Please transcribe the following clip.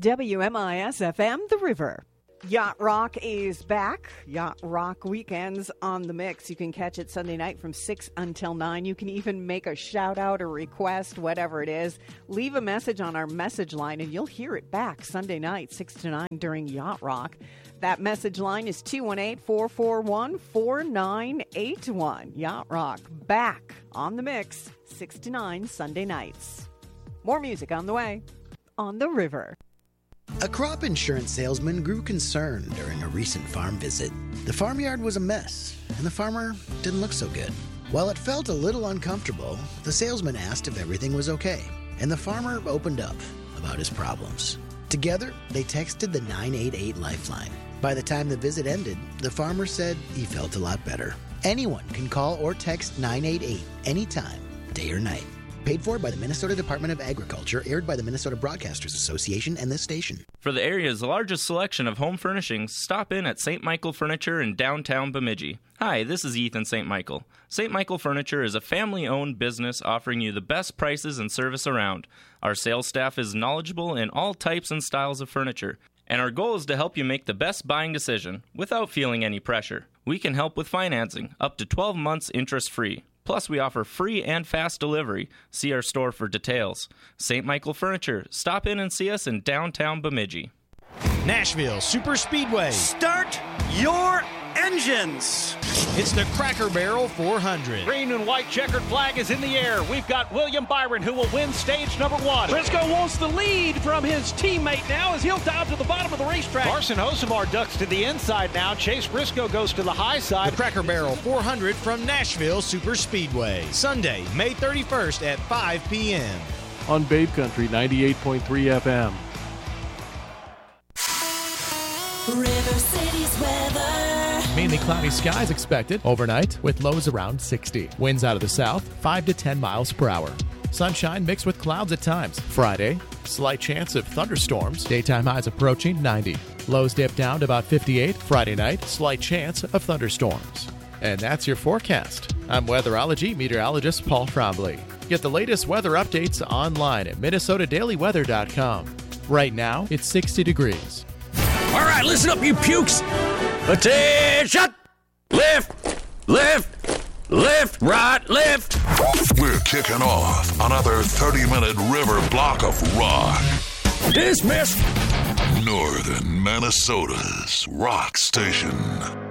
WMIS-FM, The River. Yacht Rock is back. Yacht Rock weekends on the mix. You can catch it Sunday night from 6 until 9. You can even make a shout out or request, whatever it is. Leave a message on our message line and you'll hear it back Sunday night, 6 to 9 during Yacht Rock. That message line is 218-441-4981. Yacht Rock back on the mix, 6 to 9 Sunday nights. More music on the way on The River. A crop insurance salesman grew concerned during a recent farm visit. The farmyard was a mess, and the farmer didn't look so good. While it felt a little uncomfortable, the salesman asked if everything was okay, and the farmer opened up about his problems. Together, they texted the 988 Lifeline. By the time the visit ended, the farmer said he felt a lot better. Anyone can call or text 988 anytime, day or night. Paid for by the Minnesota Department of Agriculture, aired by the Minnesota Broadcasters Association and this station. For the area's largest selection of home furnishings, stop in at St. Michael Furniture in downtown Bemidji. Hi, this is Ethan St. Michael. St. Michael Furniture is a family-owned business offering you the best prices and service around. Our sales staff is knowledgeable in all types and styles of furniture, and our goal is to help you make the best buying decision without feeling any pressure. We can help with financing, up to 12 months interest-free. Plus, we offer free and fast delivery. See our store for details. St. Michael Furniture. Stop in and see us in downtown Bemidji. Nashville Super Speedway. Start your engines. It's the Cracker Barrel 400. Green and white checkered flag is in the air. We've got William Byron who will win stage number 1. Briscoe wants the lead from his teammate now as he'll dive to the bottom of the racetrack. Carson Hosemar ducks to the inside now. Chase Briscoe goes to the high side. The Cracker Barrel 400 from Nashville Super Speedway. Sunday, May 31st at 5 p.m. on Babe Country 98.3 FM. River City's weather. Mainly cloudy skies expected overnight with lows around 60. Winds out of the south, 5 to 10 miles per hour. Sunshine mixed with clouds at times. Friday, slight chance of thunderstorms. Daytime highs approaching 90. Lows dip down to about 58. Friday night, slight chance of thunderstorms. And that's your forecast. I'm weatherology meteorologist Paul Trombley. Get the latest weather updates online at minnesotadailyweather.com. Right now, it's 60 degrees. All right, listen up, you pukes. Attention! Lift, lift, lift, right, lift. We're kicking off another 30-minute river block of rock. Dismissed. Northern Minnesota's rock station.